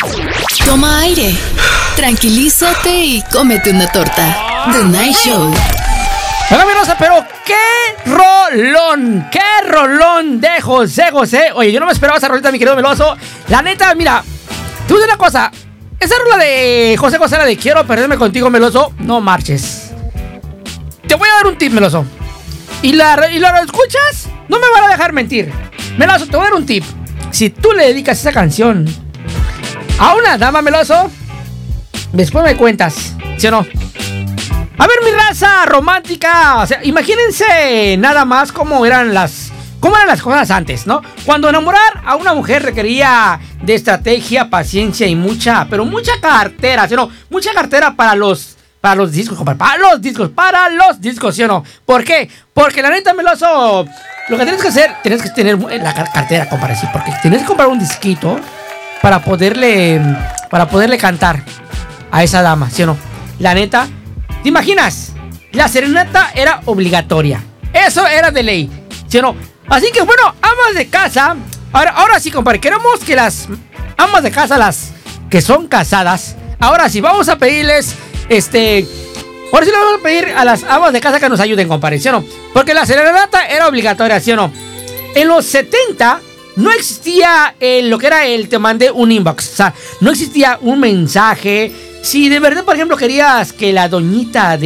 Toma aire, tranquilízate y cómete una torta. The Night Show. Hola, Melosa, pero qué rolón de José José. Oye, yo no me esperaba esa rolita, mi querido Meloso. La neta, mira, te voy a decir una cosa. Esa rola de José José, la de Quiero perderme contigo, Meloso, no marches. Te voy a dar un tip, Meloso. Y lo escuchas, no me van a dejar mentir. Meloso, te voy a dar un tip. Si tú le dedicas esa canción a una dama, Meloso, después me cuentas, ¿sí o no? A ver, mi raza romántica, o sea, imagínense nada más cómo eran las cosas antes, ¿no? Cuando enamorar a una mujer requería de estrategia, paciencia y mucha cartera, ¿sí o no? Mucha cartera para los discos, compadre, para los discos, ¿sí o no? ¿Por qué? Porque la neta, Meloso, lo que tienes que hacer, tienes que tener la cartera, compadre, sí, porque tienes que comprar un disquito para poderle cantar a esa dama, ¿sí o no? La neta, ¿te imaginas? La serenata era obligatoria. Eso era de ley, ¿sí o no? Así que bueno, amas de casa. Ahora sí, compadre, queremos que las amas de casa, las que son casadas, ahora sí, vamos a pedirles, ahora sí le vamos a pedir a las amas de casa que nos ayuden, compadre, ¿sí o no? Porque la serenata era obligatoria, ¿sí o no? En los 70 no existía lo que era te mandé un inbox. O sea, no existía un mensaje. Si de verdad, por ejemplo, querías que la doñita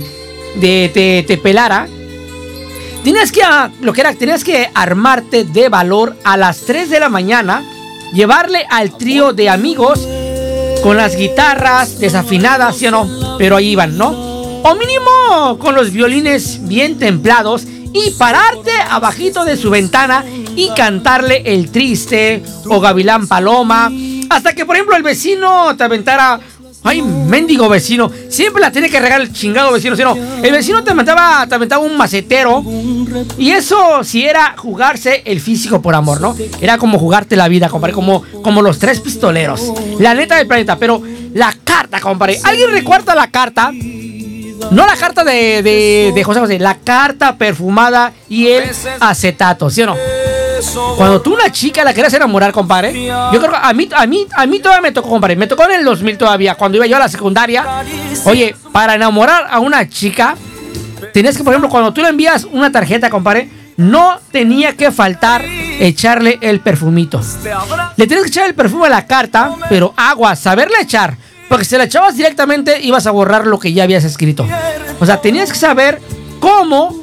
te pelara, tenías que armarte de valor a las 3 de la mañana, llevarle al trío de amigos con las guitarras desafinadas, ¿sí o no? Pero ahí iban, ¿no? O mínimo con los violines bien templados y pararte abajito de su ventana y cantarle El Triste o Gavilán Paloma, hasta que, por ejemplo, el vecino te aventara. Ay, mendigo vecino, siempre la tiene que regar el chingado vecino, ¿sí o no? El vecino te aventaba un macetero. Y eso sí era jugarse el físico por amor, ¿no? Era como jugarte la vida, compadre, como los Tres Pistoleros. La neta del planeta. Pero la carta, compadre, ¿alguien recuerda la carta? No la carta de José José, la carta perfumada y el acetato, ¿sí o no? Cuando tú una chica la querías enamorar, compadre, yo creo que a mí todavía me tocó, compadre. Me tocó en el 2000 todavía, cuando iba yo a la secundaria. Oye, para enamorar a una chica, tenías que, por ejemplo, cuando tú le envías una tarjeta, compadre, no tenía que faltar echarle el perfumito. Le tienes que echar el perfume a la carta, pero agua, saberle echar. Porque si la echabas directamente, ibas a borrar lo que ya habías escrito. O sea, tenías que saber cómo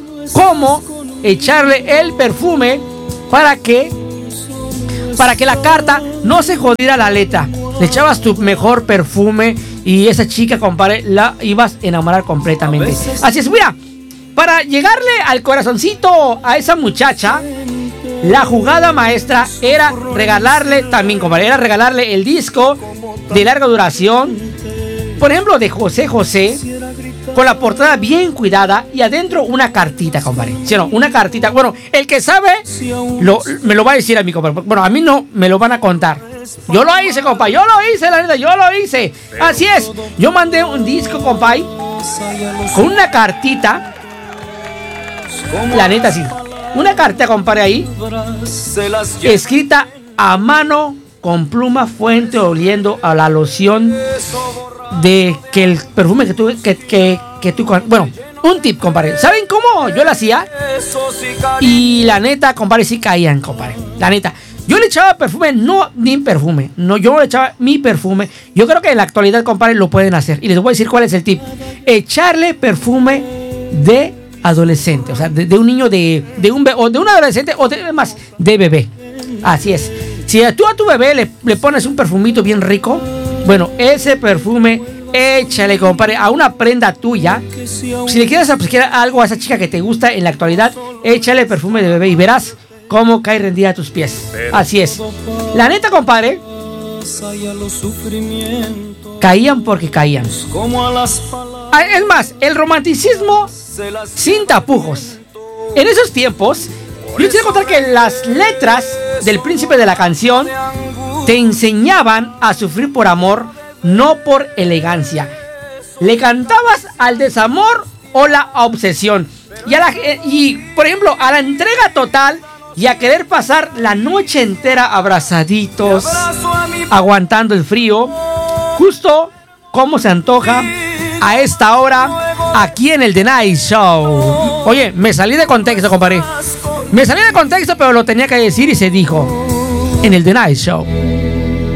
echarle el perfume para que la carta no se jodiera la letra. Le echabas tu mejor perfume y esa chica, compadre, la ibas a enamorar completamente. Así es, mira, para llegarle al corazoncito a esa muchacha, la jugada maestra era regalarle también, compadre, era regalarle el disco de larga duración, por ejemplo, de José José, con la portada bien cuidada y adentro una cartita, compadre. ¿Sí o no? Una cartita. Bueno, el que sabe me lo va a decir a mi compadre. Bueno, a mí no me lo van a contar. Yo lo hice, compadre. Yo lo hice, la neta. Yo lo hice. Así es. Yo mandé un disco, compadre, con una cartita. La neta, sí. Una carta, compadre, ahí, escrita a mano, con pluma fuente, oliendo a la loción de que el perfume que tú, bueno, un tip, compadre. ¿Saben cómo yo lo hacía? Y la neta, compadre, sí caían, compadre. La neta. Yo le echaba perfume, no mi perfume. No, yo le echaba mi perfume. Yo creo que en la actualidad, compadre, lo pueden hacer. Y les voy a decir cuál es el tip. Echarle perfume de adolescente. O sea, de un niño, de un adolescente o más de bebé. Así es. Si tú a tu bebé le pones un perfumito bien rico, bueno, ese perfume, échale, compadre, a una prenda tuya. Si le quieres aplicar algo a esa chica que te gusta en la actualidad, échale perfume de bebé y verás cómo cae rendida a tus pies. Así es. La neta, compadre, caían porque caían. Es más, el romanticismo sin tapujos. En esos tiempos, yo quiero contar que las letras del príncipe de la canción te enseñaban a sufrir por amor, no por elegancia. Le cantabas al desamor o la obsesión. Y por ejemplo, a la entrega total y a querer pasar la noche entera abrazaditos, aguantando el frío, justo como se antoja a esta hora aquí en el The Night Show. Oye, me salí de contexto, compadre. Me salí de contexto, pero lo tenía que decir y se dijo en el The Night Show.